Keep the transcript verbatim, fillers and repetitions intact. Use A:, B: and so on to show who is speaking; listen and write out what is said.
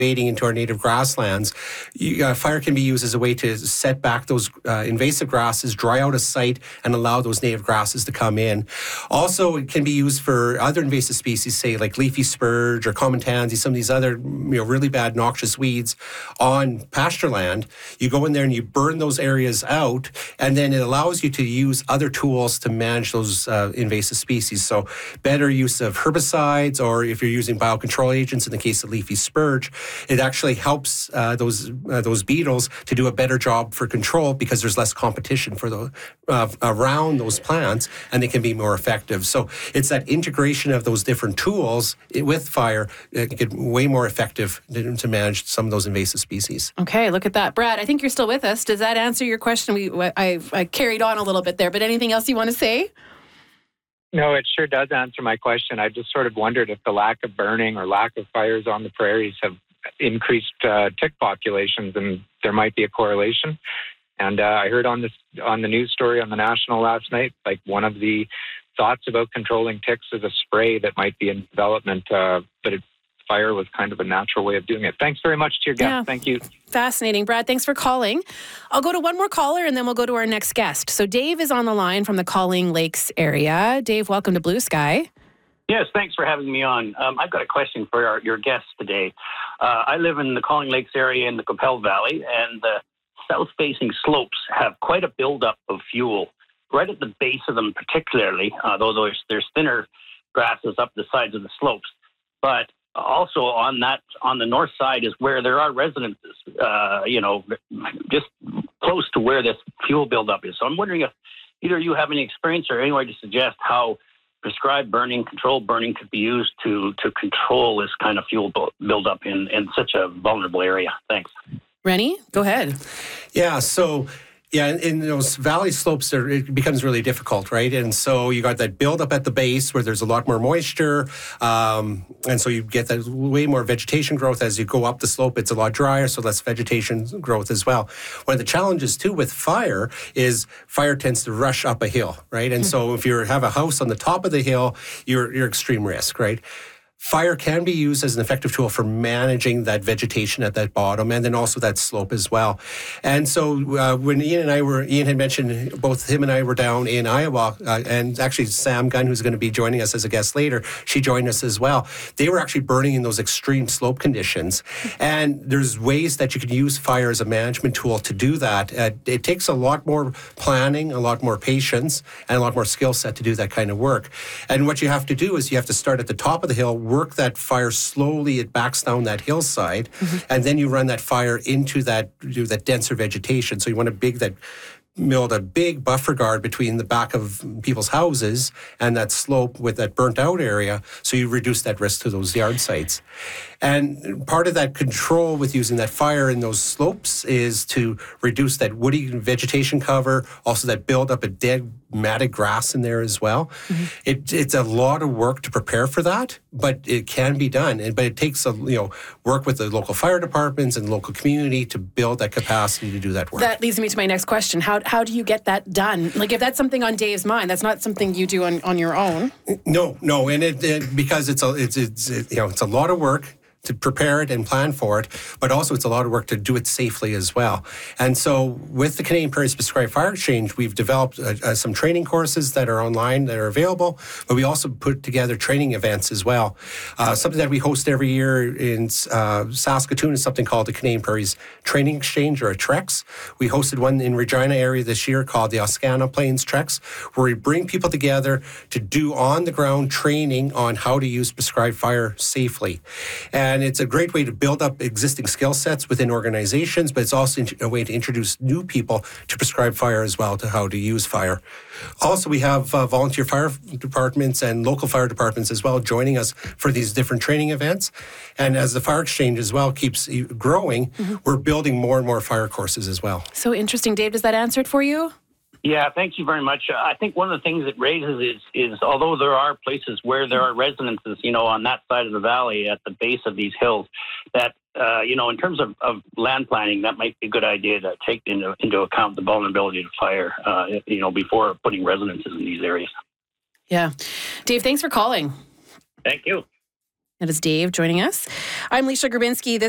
A: invading into our native grasslands, you, uh, fire can be used as a way to set back those uh, invasive grasses, dry out a site, and allow those native grasses to come in. Also, it can be used for other invasive species, say like leafy spurge or common tansy, some of these other you know really bad noxious weeds on pasture land. You go in there and you burn those areas out, and then it allows you to use other tools to manage those uh, invasive species. So better use of herbicides, or if you're using biocontrol agents in the case of leafy spurge, it actually helps uh, those uh, those beetles to do a better job for control because there's less competition for the uh, around those plants, and they can be more effective. So it's that integration of those different tools with fire that get way more effective to, to manage some of those invasive species.
B: Okay, look at that, Brad. I think you're still with us. Does that answer your question? We I, I carried on a little bit there, but anything else you want to say?
C: No, it sure does answer my question. I just sort of wondered if the lack of burning or lack of fires on the prairies have increased uh, tick populations, and there might be a correlation. And uh, I heard on this on the news story on the National last night, like one of the thoughts about controlling ticks is a spray that might be in development, uh, but it, fire was kind of a natural way of doing it. Thanks very much to your guest.
B: Yeah.
C: Thank you.
B: Fascinating. Brad, thanks for calling. I'll go to one more caller and then we'll go to our next guest. So Dave is on the line from the Calling Lakes area. Dave, welcome to Blue Sky.
D: Yes, thanks for having me on. Um, I've got a question for our, your guests today. Uh, I live in the Calling Lakes area in the Qu'Appelle Valley, and the south-facing slopes have quite a buildup of fuel. Right at the base of them particularly, uh, though there's, there's thinner grasses up the sides of the slopes. But also on that, on the north side is where there are residences, uh, you know, just close to where this fuel buildup is. So I'm wondering if either you have any experience or any way to suggest how prescribed burning, controlled burning could be used to to control this kind of fuel buildup in, in such a vulnerable area. Thanks.
B: Rennie, go ahead.
A: Yeah, so... Yeah, in, in those valley slopes, there, it becomes really difficult, right? And so you got that buildup at the base where there's a lot more moisture, um, and so you get that way more vegetation growth. As you go up the slope, it's a lot drier, so less vegetation growth as well. One of the challenges, too, with fire is fire tends to rush up a hill, right? And mm-hmm. so if you have a house on the top of the hill, you're, you're extreme risk, right? Fire can be used as an effective tool for managing that vegetation at that bottom and then also that slope as well. And so uh, when Ian and I were, Ian had mentioned both him and I were down in Iowa, uh, and actually Sam Gunn, who's going to be joining us as a guest later, she joined us as well. They were actually burning in those extreme slope conditions. And there's ways that you can use fire as a management tool to do that. Uh, it takes a lot more planning, a lot more patience, and a lot more skill set to do that kind of work. And what you have to do is you have to start at the top of the hill, work that fire slowly, it backs down that hillside, mm-hmm. and then you run that fire into that, you know, that denser vegetation. So you want to big that build a big buffer guard between the back of people's houses and that slope with that burnt out area, so you reduce that risk to those yard sites. And part of that control with using that fire in those slopes is to reduce that woody vegetation cover, also that buildup of dead matted grass in there as well. Mm-hmm. It, it's a lot of work to prepare for that, but it can be done. But it takes a you know work with the local fire departments and local community to build that capacity to do that work.
B: That leads me to my next question. How how do you get that done? Like if that's something on Dave's mind, that's not something you do on, on your own.
A: No, no, and it, it because it's a it's it's it, you know it's a lot of work to prepare it and plan for it, but also it's a lot of work to do it safely as well. And so with the Canadian Prairies Prescribed Fire Exchange, we've developed uh, uh, some training courses that are online that are available, but we also put together training events as well. Uh, something that we host every year in uh, Saskatoon is something called the Canadian Prairies Training Exchange, or a TREX. We hosted one in Regina area this year called the Oscana Plains TREX, where we bring people together to do on-the-ground training on how to use prescribed fire safely. And And it's a great way to build up existing skill sets within organizations, but it's also a way to introduce new people to prescribed fire as well, to how to use fire. Also, we have uh, volunteer fire departments and local fire departments as well joining us for these different training events. And as the Fire Exchange as well keeps growing, mm-hmm. we're building more and more fire courses as well.
B: So interesting. Dave, does that answer it for you?
D: Yeah, thank you very much. I think one of the things it raises is, is although there are places where there are residences, you know, on that side of the valley at the base of these hills, that, uh, you know, in terms of, of land planning, that might be a good idea to take into, into account the vulnerability to fire, uh, you know, before putting residences in these areas.
B: Yeah. Dave, thanks for calling.
D: Thank you.
B: That is Dave joining us. I'm Leisha Grabinski. This